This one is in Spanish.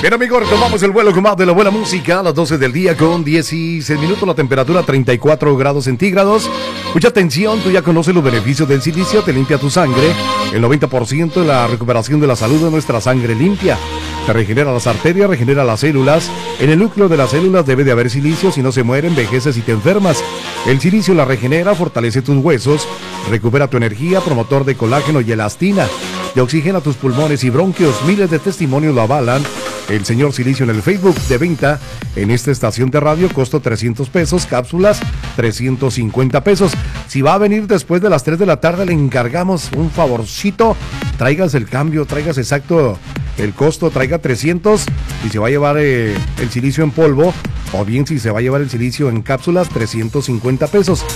Bien, amigos, retomamos el vuelo con más de la buena música a las 12 del día con 16 minutos, la temperatura 34 grados centígrados. Mucha atención, tú ya conoces los beneficios del silicio, te limpia tu sangre, el 90% de la recuperación de la salud de nuestra sangre limpia. Te regenera las arterias, regenera las células. En el núcleo de las células debe de haber silicio, si no se muere, envejeces y te enfermas. El silicio la regenera, fortalece tus huesos, recupera tu energía, promotor de colágeno y elastina. Te oxigena tus pulmones y bronquios. Miles de testimonios lo avalan. El señor Silicio en el Facebook, de venta en esta estación de radio, costo 300 pesos, cápsulas 350 pesos. Si va a venir después de las 3 de la tarde, le encargamos un favorcito. Traigas el cambio, traigas exacto el costo, traiga 300 y se va a llevar el silicio en polvo, o bien si se va a llevar el silicio en cápsulas, 350 pesos.